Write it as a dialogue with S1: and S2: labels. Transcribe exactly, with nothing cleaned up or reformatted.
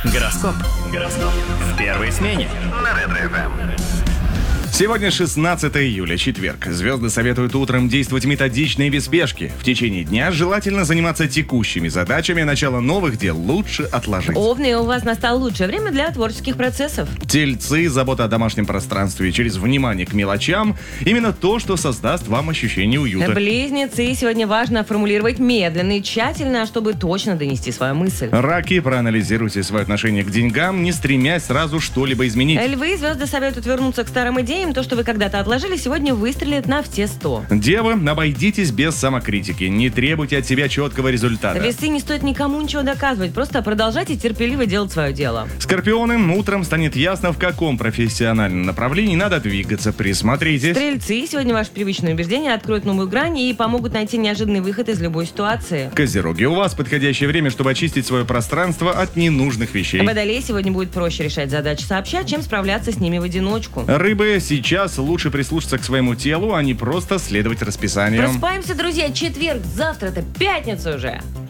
S1: Гороскоп. Гороскоп. В первой смене. На Ретро эф эм.
S2: Сегодня шестнадцатое июля, четверг. Звезды советуют утром действовать методично и без спешки. В течение дня желательно заниматься текущими задачами, начало новых дел лучше отложить.
S3: Овны, у вас настало лучшее время для творческих процессов.
S2: Тельцы, забота о домашнем пространстве через внимание к мелочам – именно то, что создаст вам ощущение уюта.
S3: Близнецы, сегодня важно формулировать медленно и тщательно, чтобы точно донести свою мысль.
S2: Раки, проанализируйте свое отношение к деньгам, не стремясь сразу что-либо изменить.
S3: Львы, звезды советуют вернуться к старым идеям. То, что вы когда-то отложили, сегодня выстрелит на все сто.
S2: Девы, обойдитесь без самокритики, не требуйте от себя четкого результата.
S3: Весы, не стоит никому ничего доказывать, просто продолжайте терпеливо делать свое дело.
S2: Скорпионы, утром станет ясно, в каком профессиональном направлении надо двигаться, присмотритесь.
S3: Стрельцы, сегодня ваши привычные убеждения откроют новую грань и помогут найти неожиданный выход из любой ситуации.
S2: Козероги, у вас подходящее время, чтобы очистить свое пространство от ненужных вещей.
S3: Водолей, сегодня будет проще решать задачи сообща, чем справляться с ними в одиночку.
S2: Рыбы, сейчас лучше прислушаться к своему телу, а не просто следовать расписанию.
S3: Просыпаемся, друзья, четверг, завтра это пятница уже.